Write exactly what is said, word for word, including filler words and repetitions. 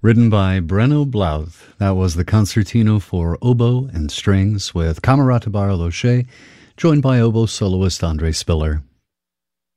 Written by Brenno Blauth. That was the concertino for oboe and strings with Camerata Barloche, joined by oboe soloist Andre Spiller.